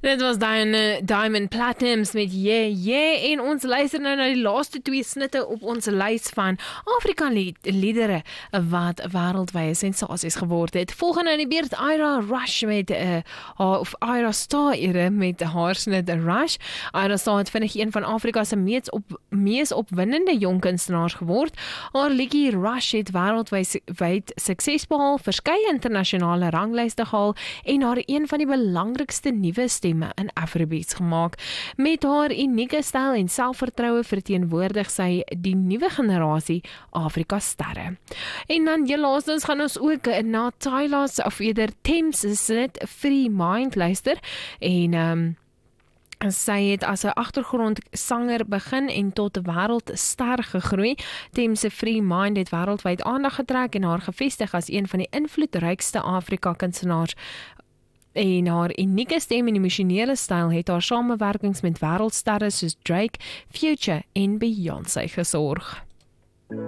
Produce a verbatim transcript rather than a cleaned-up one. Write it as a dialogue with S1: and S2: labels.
S1: Dit was Diamond, Diamond Platinums met Yeah Yeah en ons luister nou na die laaste twee snitte op ons lys van Afrika-liedere wat wêreldwye sensasies geword het. Volgende in die beurt Ira Rush met uh, of Ira Star ere met haar snit Rush. Ira Star het vinnig een van Afrika se mees op mees opwindende jong kunstenaars geword. Haar liedjie Rush het wêreldwyd sukses behaal, verskeie internasionale ranglyste gehaal en haar een van die belangrikste nuwe stemme in Afrobeats gemaak. Met haar unieke styl en selfvertroue verteenwoordig sy die nuwe generasie Afrika sterre. En dan heel laastens gaan ons ook na Tyla's of eerder Thames snit Free Mind luister en um, sy het as 'n agtergrondsanger begin en tot 'n wêreldster gegroei. Thames se Free Mind het wêreldwyd aandag getrek en haar gevestig as een van die invloedrykste Afrika kunstenaars. En haar unieke stem en emosionele styl het haar samewerkings met wêreldsterre soos Drake, Future en Beyoncé gesorg.